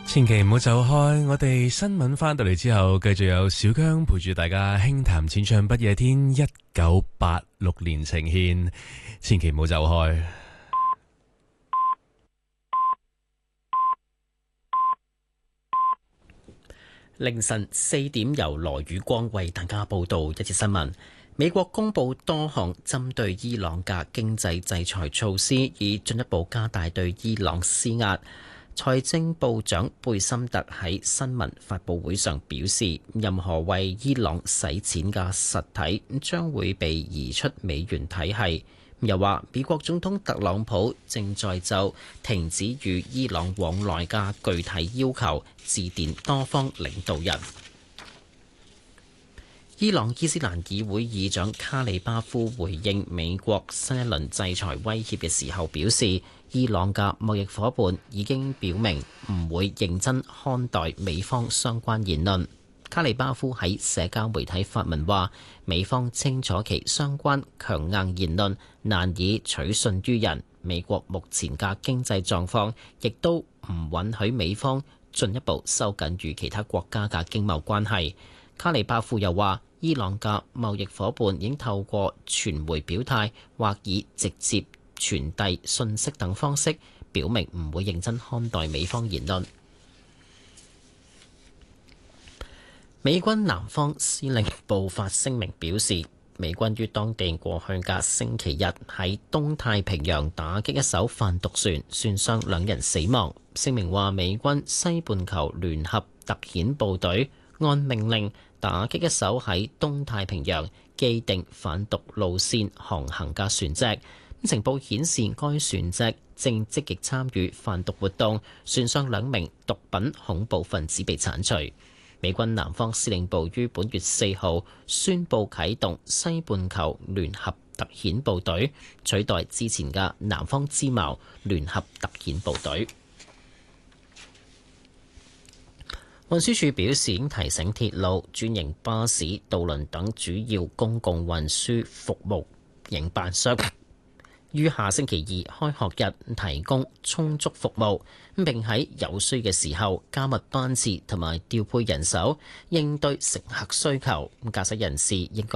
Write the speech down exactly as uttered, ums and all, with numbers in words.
千祈唔好走開，我哋新聞翻到嚟之後，繼續有小姜陪住大家輕談淺唱不夜天，一九八六年呈獻，千祈唔好走開。 凌晨四點由羅宇光為大家報道一節新聞。美國公布多項針對伊朗嘅經濟制裁措施，以進一步加大對伊朗施壓。財政部長貝森特喺新聞發佈會上表示，任何為伊朗洗錢嘅實體將會被移出美元體系。又話美國總統特朗普正在就停止與伊朗往來嘅具體要求致電多方領導人。伊朗伊斯蘭議會議長卡里巴夫回應美國新一輪制裁威脅嘅時候表示，伊朗嘅貿易夥伴已經表明唔會認真看待美方相關言論。卡里巴夫喺社交媒體發文話，美方清楚其相關強硬言論難以取信於人，美國目前嘅經濟狀況亦都唔允許美方進一步收緊與其他國家嘅經貿關係。卡里巴夫又話，伊朗嘅貿易夥伴已經透過傳媒表態或以直接傳遞信息等方式，表明唔會認真看待美方言論。美軍南方司令部發聲明表示，美軍於當地過去嘅星期日喺東太平洋打擊一艘販毒船，船上兩人死亡。聲明話，美軍西半球聯合特遣部隊按命令打擊一艘喺東太平洋既定販毒路線航行嘅船隻。情報顯示，該船隻正積極參與販毒活動，船上兩名毒品恐怖分子被剷除。美軍南方司令部於本月四號宣布啟動西半球聯合特遣部隊，取代之前嘅南方之矛聯合特遣部隊。運輸署表示，已經提醒鐵路、專營巴士、渡輪等主要公共運輸服務營辦商於下星期二開學日提供充足服務，並喺有需嘅時候加密班次同埋調配人手，應對乘客需求。駕駛人士應該